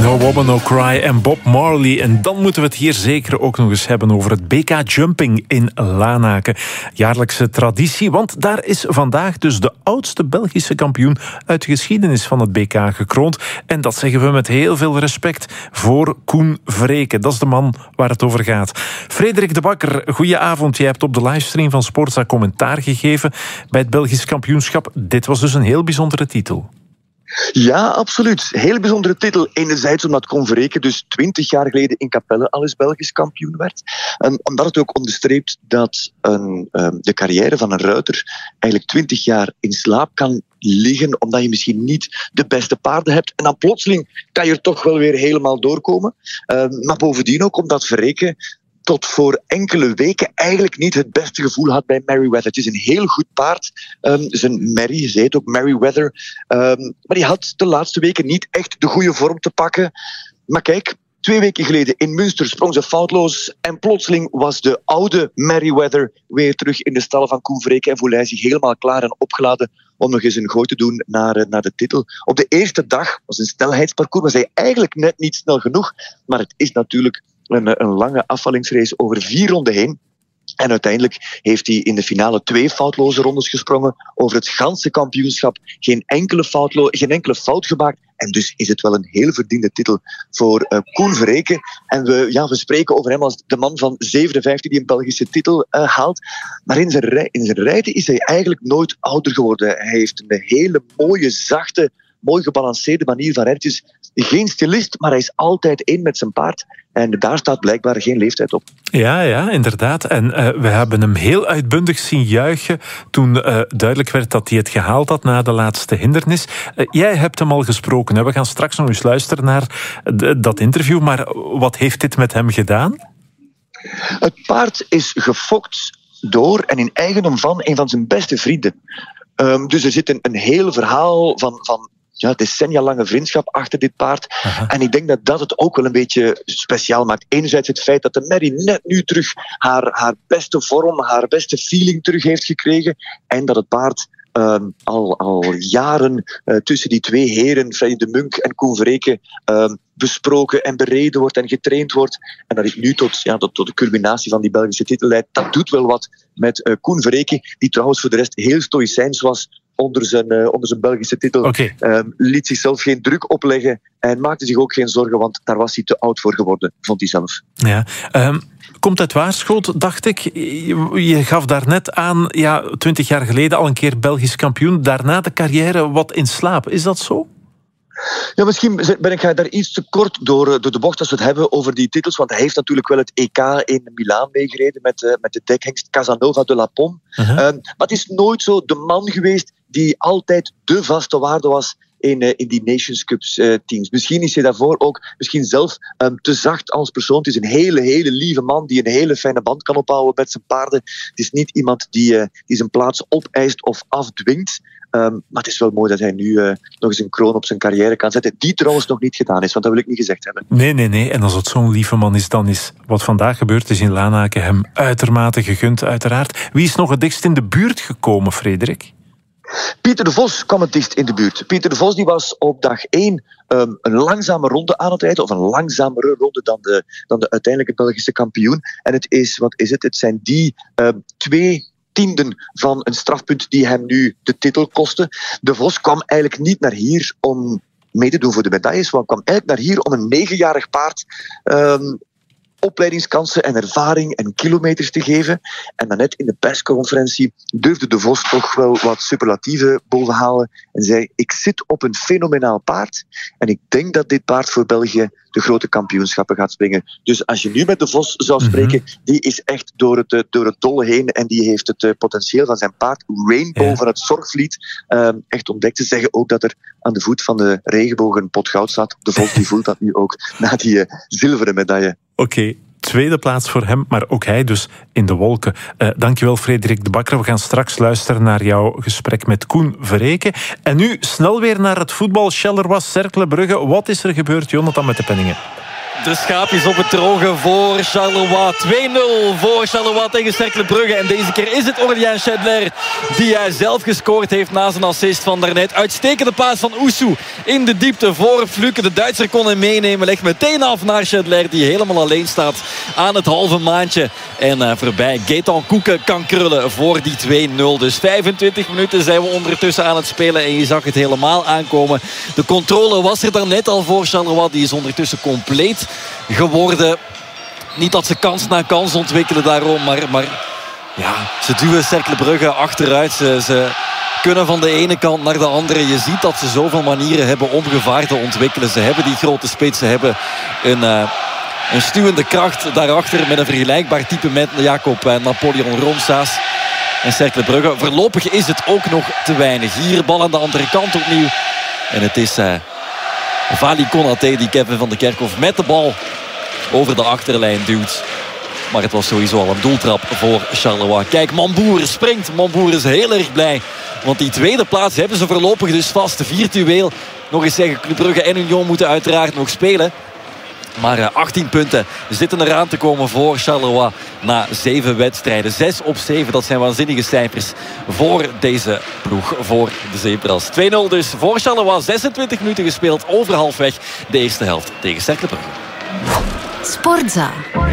No Woman, No Cry en Bob Marley. En dan moeten we het hier zeker ook nog eens hebben over het BK Jumping in Lanaken. Jaarlijkse traditie, want daar is vandaag dus de oudste Belgische kampioen uit de geschiedenis van het BK gekroond. En dat zeggen we met heel veel respect voor Koen Vreeken. Dat is de man waar het over gaat. Frederik de Bakker, goedenavond. Jij hebt op de livestream van Sportza commentaar gegeven bij het Belgisch kampioenschap. Dit was dus een heel bijzondere titel. Ja, absoluut. Heel bijzondere titel. Enerzijds omdat Koen Vreeken dus 20 jaar geleden in Capelle al eens Belgisch kampioen werd. Omdat het ook onderstreept dat de carrière van een ruiter eigenlijk 20 jaar in slaap kan liggen, omdat je misschien niet de beste paarden hebt. En dan plotseling kan je er toch wel weer helemaal doorkomen. Maar bovendien ook omdat Vreeken tot voor enkele weken eigenlijk niet het beste gevoel had bij Merryweather. Het is een heel goed paard. Zijn Merry, ze heet ook Merryweather. Maar die had de laatste weken niet echt de goede vorm te pakken. Maar kijk, 2 weken geleden in Münster sprong ze foutloos en plotseling was de oude Merryweather weer terug in de stallen van Koen Vreeken en voelde hij zich helemaal klaar en opgeladen om nog eens een gooi te doen naar de titel. Op de eerste dag was een snelheidsparcours, was hij eigenlijk net niet snel genoeg, maar het is natuurlijk een lange afvallingsrace over 4 ronden heen. En uiteindelijk heeft hij in de finale 2 foutloze rondes gesprongen. Over het ganse kampioenschap geen enkele fout gemaakt. En dus is het wel een heel verdiende titel voor Koen Vreeken. En we spreken over hem als de man van 57 die een Belgische titel haalt. Maar in zijn rijden is hij eigenlijk nooit ouder geworden. Hij heeft een hele mooie, zachte, mooi gebalanceerde manier van rijden. Het is geen stilist, maar hij is altijd één met zijn paard. En daar staat blijkbaar geen leeftijd op. Ja, inderdaad. En we hebben hem heel uitbundig zien juichen toen duidelijk werd dat hij het gehaald had na de laatste hindernis. Jij hebt hem al gesproken. Hè? We gaan straks nog eens luisteren naar dat interview. Maar wat heeft dit met hem gedaan? Het paard is gefokt door en in eigendom van een van zijn beste vrienden. Dus er zit een heel verhaal van decennia lange vriendschap achter dit paard. Aha. En ik denk dat dat het ook wel een beetje speciaal maakt. Enerzijds het feit dat de Merry net nu terug haar beste vorm, haar beste feeling terug heeft gekregen. En dat het paard al jaren tussen die 2 heren, Freddy de Munk en Koen Vreeken, besproken en bereden wordt en getraind wordt. En dat het nu tot de culminatie van die Belgische titel leidt. Dat doet wel wat met Koen Vreeken, die trouwens voor de rest heel stoïcijns was onder zijn Belgische titel. Okay. Liet zichzelf geen druk opleggen en maakte zich ook geen zorgen, want daar was hij te oud voor geworden, vond hij zelf. Ja, komt uit Waarschoot, dacht ik. Je gaf daarnet aan, 20 jaar geleden al een keer Belgisch kampioen, daarna de carrière wat in slaap. Is dat zo? Ja, misschien ga ik daar iets te kort door de bocht als we het hebben over die titels, want hij heeft natuurlijk wel het EK in Milaan meegereden met de dekhengst Casanova de la Pomme. Uh-huh. Maar het is nooit zo de man geweest die altijd de vaste waarde was in die Nations Cups teams. Misschien is hij daarvoor ook zelf te zacht als persoon. Het is een hele, hele lieve man die een hele fijne band kan opbouwen met zijn paarden. Het is niet iemand die zijn plaats opeist of afdwingt. Maar het is wel mooi dat hij nu nog eens een kroon op zijn carrière kan zetten. Die trouwens nog niet gedaan is, want dat wil ik niet gezegd hebben. Nee. En als het zo'n lieve man is, dan is wat vandaag gebeurd is in Lanaken hem uitermate gegund, uiteraard. Wie is nog het dichtst in de buurt gekomen, Frederik? Pieter de Vos kwam het dichtst in de buurt. Pieter de Vos die was op dag 1 een langzame ronde aan het rijden, of een langzamere ronde dan de uiteindelijke Belgische kampioen. En het is, het zijn die 2/10 van een strafpunt die hem nu de titel kostte. De Vos kwam eigenlijk niet naar hier om mee te doen voor de medailles, maar kwam eigenlijk naar hier om een 9-jarig paard opleidingskansen en ervaring en kilometers te geven. En daarnet in de persconferentie durfde de Vos toch wel wat superlatieven bovenhalen en zei: ik zit op een fenomenaal paard en ik denk dat dit paard voor België de grote kampioenschappen gaat springen. Dus als je nu met de Vos zou spreken, die is echt door het dolle heen en die heeft het potentieel van zijn paard Rainbow van het Zorgvliet echt ontdekt. Ze zeggen ook dat er aan de voet van de regenboog een pot goud staat. De Vos die voelt dat nu ook na die zilveren medaille. Oké. Tweede plaats voor hem, maar ook hij dus in de wolken. Dankjewel, Frederik de Bakker. We gaan straks luisteren naar jouw gesprek met Koen Vreeken. En nu snel weer naar het voetbal. Charleroi, Cercle Brugge. Wat is er gebeurd, Jonathan, met de penningen? De schaapjes op het droge voor Charleroi. 2-0 voor Charleroi tegen Cercle Brugge. En deze keer is het Aurélien Chédler die hij zelf gescoord heeft na zijn assist van daarnet. Uitstekende paas van Oussou in de diepte voor Fluke. De Duitser kon hem meenemen. Legt meteen af naar Chédler die helemaal alleen staat aan het halve maandje. En voorbij Gaëtan Koeken kan krullen voor die 2-0. Dus 25 minuten zijn we ondertussen aan het spelen. En je zag het helemaal aankomen. De controle was er daarnet al voor Charleroi. Die is ondertussen compleet geworden. Niet dat ze kans na kans ontwikkelen daarom. Maar ja, ze duwen Cercle Brugge achteruit. Ze kunnen van de ene kant naar de andere. Je ziet dat ze zoveel manieren hebben om gevaar te ontwikkelen. Ze hebben die grote spits. Ze hebben een stuwende kracht daarachter. Met een vergelijkbaar type met Jacob Napoleon Romsaas. En Cercle Brugge. Voorlopig is het ook nog te weinig. Hier bal aan de andere kant opnieuw. En het is Vali Konaté die Kevin van de Kerkhof met de bal over de achterlijn duwt. Maar het was sowieso al een doeltrap voor Charleroi. Kijk, Mamboer springt. Mamboer is heel erg blij. Want die tweede plaats hebben ze voorlopig dus vast. Virtueel. Nog eens zeggen, Club Brugge en Union moeten uiteraard nog spelen. Maar 18 punten zitten eraan te komen voor Charleroi na 7 wedstrijden. 6 op 7, dat zijn waanzinnige cijfers voor deze ploeg, voor de Zebras. 2-0 dus voor Charleroi. 26 minuten gespeeld, over halfweg de eerste helft tegen Cercle Brugge. Sportza.